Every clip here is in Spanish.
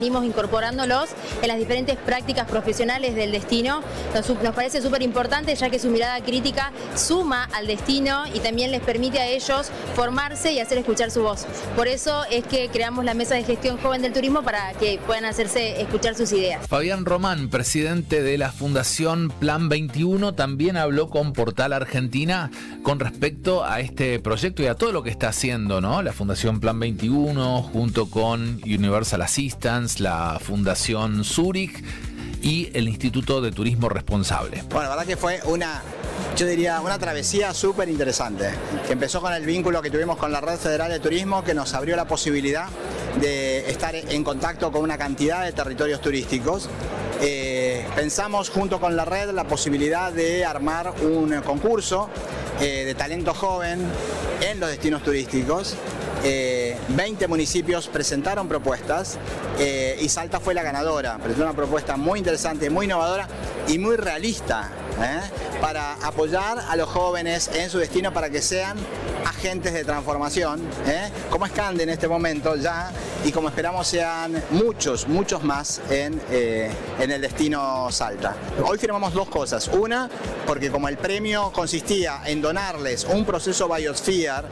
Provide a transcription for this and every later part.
Venimos incorporándolos en las diferentes prácticas profesionales del destino. Nos parece súper importante, ya que su mirada crítica suma al destino y también les permite a ellos formarse y hacer escuchar su voz. Por eso es que creamos la Mesa de Gestión Joven del Turismo, para que puedan hacerse escuchar sus ideas. Fabián Román, presidente de la Fundación Plan 21, también habló con Portal Argentina con respecto a este proyecto y a todo lo que está haciendo, ¿no? La Fundación Plan 21 junto con Universal Assistance, la Fundación Zurich y el Instituto de Turismo Responsable. Bueno, la verdad que fue una travesía súper interesante, que empezó con el vínculo que tuvimos con la Red Federal de Turismo, que nos abrió la posibilidad de estar en contacto con una cantidad de territorios turísticos. Pensamos junto con la red la posibilidad de armar un concurso de talento joven en los destinos turísticos. 20 municipios presentaron propuestas y Salta fue la ganadora. Presentó una propuesta muy interesante, muy innovadora y muy realista, para apoyar a los jóvenes en su destino para que sean agentes de transformación, como es Cande en este momento ya, y como esperamos sean muchos más en el destino Salta. Hoy firmamos dos cosas. Una, porque como el premio consistía en donarles un proceso Biosphere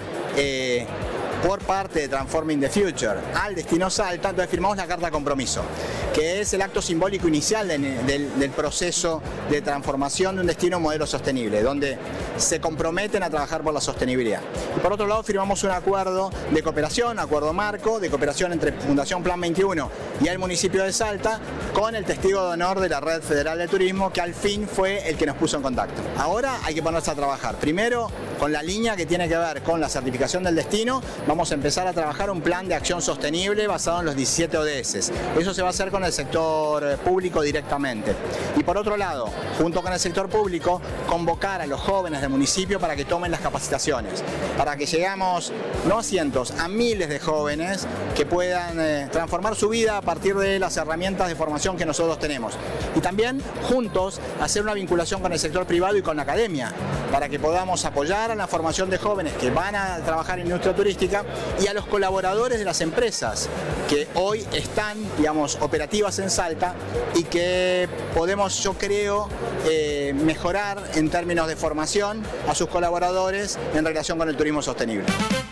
por parte de Transforming the Future al destino Salta, entonces firmamos la carta de compromiso, que es el acto simbólico inicial del proceso de transformación de un destino modelo sostenible, donde se comprometen a trabajar por la sostenibilidad. Y por otro lado firmamos un acuerdo de cooperación, acuerdo marco de cooperación entre Fundación Plan 21 y el municipio de Salta, con el testigo de honor de la Red Federal de Turismo, que al fin fue el que nos puso en contacto. Ahora hay que ponerse a trabajar. Primero, con la línea que tiene que ver con la certificación del destino, vamos a empezar a trabajar un plan de acción sostenible basado en los 17 ODS. Eso se va a hacer con el sector público directamente. Y por otro lado, junto con el sector público, convocar a los jóvenes del municipio para que tomen las capacitaciones, para que llegamos no a cientos, a miles de jóvenes que puedan transformar su vida a partir de las herramientas de formación que nosotros tenemos. Y también juntos hacer una vinculación con el sector privado y con la academia, para que podamos apoyar a la formación de jóvenes que van a trabajar en industria turística y a los colaboradores de las empresas que hoy están, digamos, operativas en Salta y que podemos, yo creo, mejorar en términos de formación a sus colaboradores en relación con el turismo sostenible.